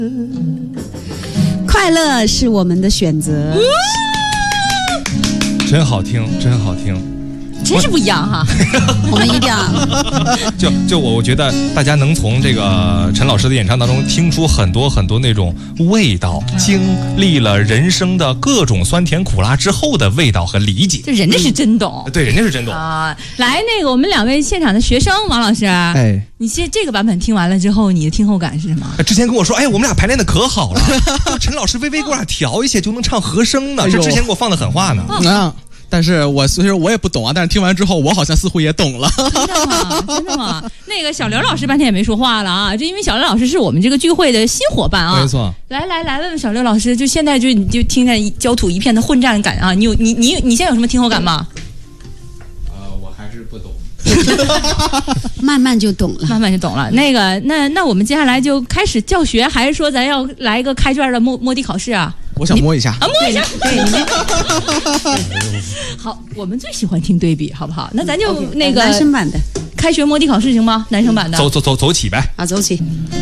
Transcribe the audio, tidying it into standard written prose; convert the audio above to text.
快乐是我们的选择。 真好听，真好听。 真是不一样哈！ 我们一定要就我觉得大家能从这个陈老师的演唱当中听出很多很多那种味道，经历了人生的各种酸甜苦辣之后的味道和理解。 这人家是真懂， 对，人家是真懂啊！来，那个我们两位现场的学生，王老师， 哎， 你这个版本听完了之后，你的听后感是什么？ 之前跟我说，哎，我们俩排练的可好了，陈老师微微给我俩调一些就能唱和声呢，是之前给我放的狠话呢。 但是其实我也不懂啊，但是听完之后，我好像似乎也懂了。 真的吗？真的吗？那个小刘老师半天也没说话了啊，就因为小刘老师是我们这个聚会的新伙伴啊。 没错。 来，问问小刘老师，就现在你就听着焦土一片的混战感啊，你现在有什么听后感吗？ 我还是不懂。 慢慢就懂了， 慢慢就懂了。那个，那我们接下来就开始教学，还是说咱要来一个开卷的摸底考试啊？ 我想摸一下啊，摸一下。对，好，我们最喜欢听对比，好不好？那咱就那个男生版的开学摸底考试行吗？男生版的。 走起呗。 啊，走起。